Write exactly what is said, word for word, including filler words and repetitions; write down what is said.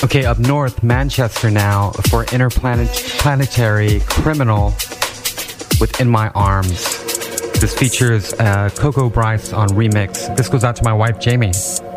Okay, up north, Manchester now for Interplanetary Criminal with In My Arms. This features uh, Coco Bryce on remix. This goes out to my wife, Jamie.